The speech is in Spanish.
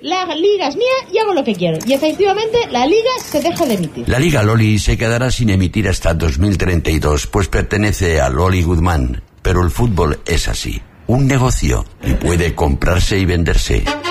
la liga es mía y hago lo que quiero. Y efectivamente la liga se deja de emitir. La Liga Loli se quedará sin emitir hasta 2032, pues pertenece a Loli Guzmán. Pero el fútbol es así, un negocio, y puede comprarse y venderse.